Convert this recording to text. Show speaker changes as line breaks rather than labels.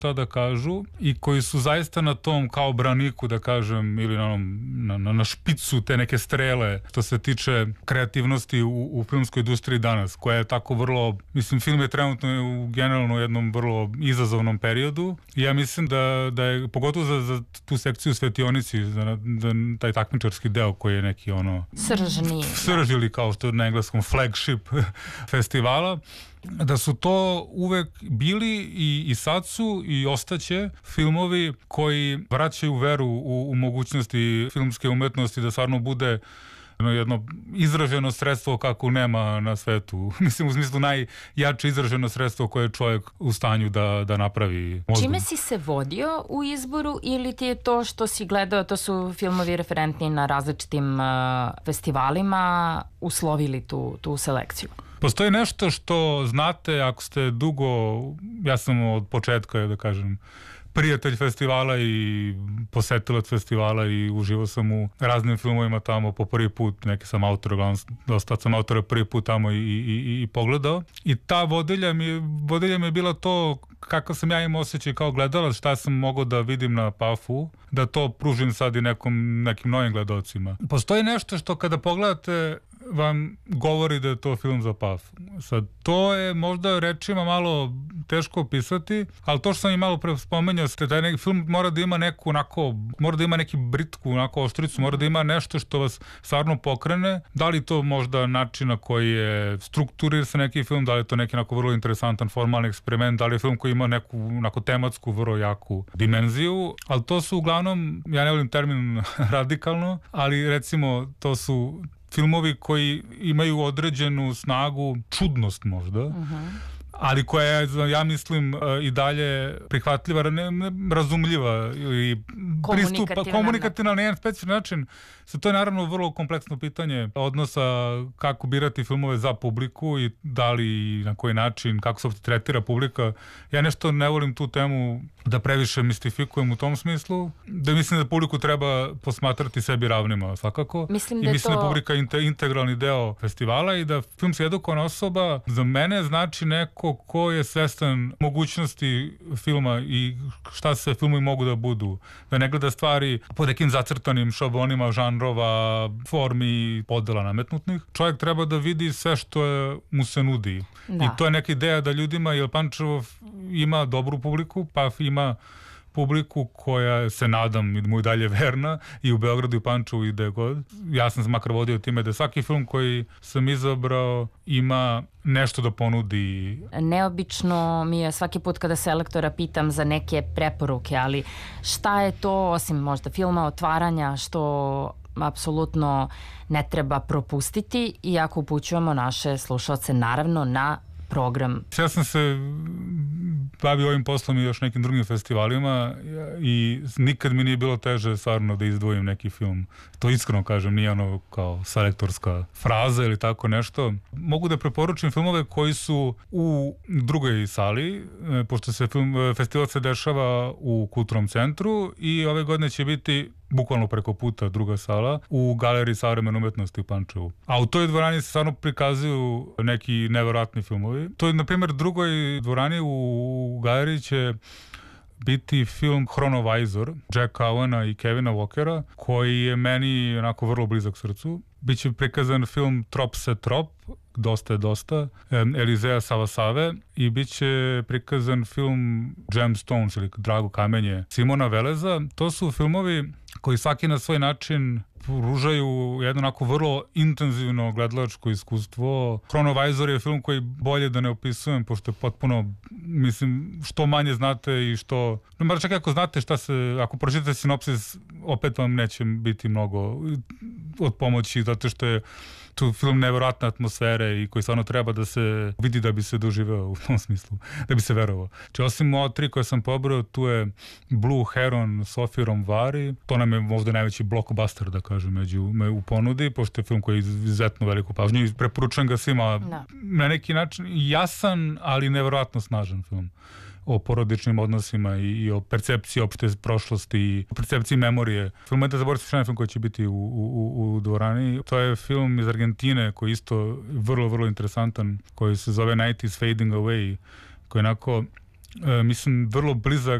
da kažu i koji su zaista na tom kao braniku, da kažem, ili na špicu te neke strele što se tiče kreativnosti u filmskoj industriji danas, koja je tako vrlo, mislim, film je trenutno u generalno jednom vrlo izazovnom periodu i ja mislim da je, pogotovo za tu sekciju svetionici, za taj takmičarski deo koji je neki srž ili kao što je na engleskom flagship festivala, da su to uvek bili i sad su i ostaće filmovi koji vraćaju veru u mogućnosti filmske umetnosti da stvarno bude jedno izraženo sredstvo kako nema na svetu. Mislim, u smislu najjače izraženo sredstvo koje je čovjek u stanju da napravi mozgom.
Čime si se vodio u izboru ili ti je to što si gledao, to su filmovi referentni na različitim festivalima, uslovili tu selekciju?
Postoji nešto što znate ako ste dugo, ja sam od početka, da kažem, prijatelj festivala i posetilac festivala i uživao sam u raznim filmovima tamo po prvi put, neki sam autor, dosta sam autora prvi put tamo i pogledao. I ta vodilja mi je bila to kakav sam ja imao osjećaj kao gledalac, šta sam mogao da vidim na PAF-u, da to pružim sad i nekim novim gledalcima. Postoji nešto što kada pogledate vam govori da je to film za PAF. Sad, to je možda rečima malo teško opisati, ali to što sam i malo pre spomenuo, da neki film mora da ima neku onako, mora da ima neki britku, onako oštricu, mora da ima nešto što vas stvarno pokrene. Da li to možda način na koji je strukturiran sa neki film, da li je to neki onako vrlo interesantan formalni eksperiment, da li je film koji ima neku onako tematsku, vrlo jaku dimenziju, ali to su uglavnom, ja ne volim termin radikalno, ali recimo to su filmovi koji imaju određenu snagu, čudnost možda, ali koja je, ja mislim, i dalje prihvatljiva, razumljiva i komunikativna na jedan specifičan način. To je naravno vrlo kompleksno pitanje odnosa kako birati filmove za publiku i da li i na koji način, kako se uopšte tretira publika. Ja nešto ne volim tu temu da previše mistifikujem u tom smislu, da mislim da publiku treba posmatrati sebi ravnima svakako.
Mislim
da je publika integralni deo festivala i da filmski edukovana osoba za mene znači neko ko je svestan mogućnosti filma i šta se filmovi mogu da budu. Da ne gleda stvari po nekim zacrtanim šablonima, žanrova, formi, podela nametnutnih. Čovjek treba da vidi sve što mu se nudi. Da. I to je neka ideja da ljudima, jer Pančevo ima dobru publiku, pa ima publiku koja se nadam mu i dalje verna i u Beogradu i Pančevu i gde god. Ja sam se makar vodio time da svaki film koji sam izabrao ima nešto da ponudi.
Neobično mi je svaki put kada selektora pitam za neke preporuke, ali šta je to osim možda filma otvaranja što apsolutno ne treba propustiti, iako upućujemo naše slušalce naravno na program.
Ja sam se bavio ovim poslom i još nekim drugim festivalima i nikad mi nije bilo teže stvarno da izdvojim neki film. To iskreno kažem, nije ono kao selektorska fraza ili tako nešto. Mogu da preporučim filmove koji su u drugoj sali, pošto se festival se dešava u Kulturnom centru i ove godine će biti bukvalno preko puta druga sala u Galeriji savremene umetnosti u Pančevu. A u toj dvorani se stvarno prikazuju neki neverovatni filmovi. To je, na primjer, drugoj dvorani u galeriji će biti film Chronovizor, Jacka Owena i Kevina Walkera, koji je meni onako vrlo blizak srcu. Biće prikazan film Trop se trop, Dosta je dosta, Elizeja Savasave i biće prikazan film Gemstones ili Drago kamenje Simona Veleza. To su filmovi koji svaki na svoj način pružaju jedno onako vrlo intenzivno gledalačko iskustvo. Chronovizor je film koji bolje da ne opisujem, pošto je potpuno, mislim, što manje znate i što... No, čak ako znate šta se... Ako pročitate sinopsis, opet vam neće biti mnogo od pomoći, zato što je tu film neverovatne atmosfere i koji stvarno treba da se vidi da bi se doživeo u tom smislu, da bi se verovao. Či osim ova tri koje sam pobrao, tu je Blue Heron s Ofirom Vari. To nam je možda najveći blockbuster, da kažem, u ponudi, pošto je film koji je izuzetno veliku pažnju i preporučujem ga svima. Na neki način jasan, ali neverovatno snažan film o porodičnim odnosima i o percepciji opšte prošlosti i o percepciji memorije. Film je da zaboravite što je film koji će biti u dvorani. To je film iz Argentine koji je isto vrlo, vrlo interesantan, koji se zove Night is Fading Away, koji je onako Mislim, vrlo blizak